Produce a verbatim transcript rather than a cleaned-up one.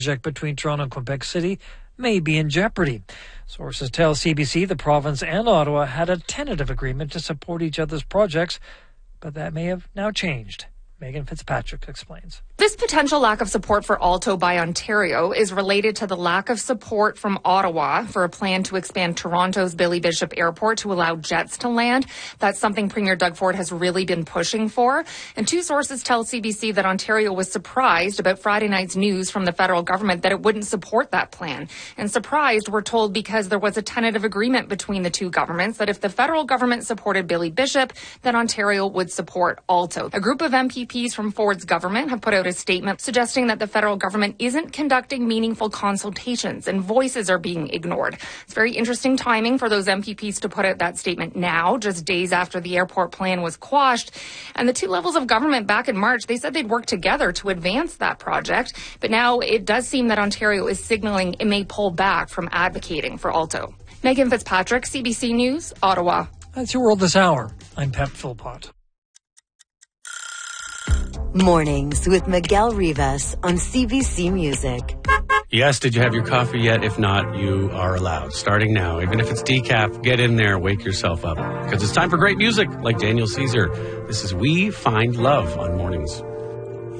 project between Toronto and Quebec City may be in jeopardy. Sources tell C B C the province and Ottawa had a tentative agreement to support each other's projects, but that may have now changed. Megan Fitzpatrick explains. This potential lack of support for Alto by Ontario is related to the lack of support from Ottawa for a plan to expand Toronto's Billy Bishop Airport to allow jets to land. That's something Premier Doug Ford has really been pushing for. And two sources tell C B C that Ontario was surprised about Friday night's news from the federal government that it wouldn't support that plan. And surprised, we're told, because there was a tentative agreement between the two governments that if the federal government supported Billy Bishop, then Ontario would support Alto. A group of M P Ps from Ford's government have put out a statement suggesting that the federal government isn't conducting meaningful consultations and voices are being ignored. It's very interesting timing for those M P Ps to put out that statement now, just days after the airport plan was quashed. And the two levels of government back in March, they said they'd work together to advance that project. But now it does seem that Ontario is signaling it may pull back from advocating for Alto. Megan Fitzpatrick, C B C News, Ottawa. That's your world this hour. I'm Pep Philpott. Mornings with Miguel Rivas on C B C Music. Yes, did you have your coffee yet? If not, you are allowed. Starting now, even if it's decaf, get in there, wake yourself up. Because it's time for great music like Daniel Caesar. This is We Find Love on Mornings.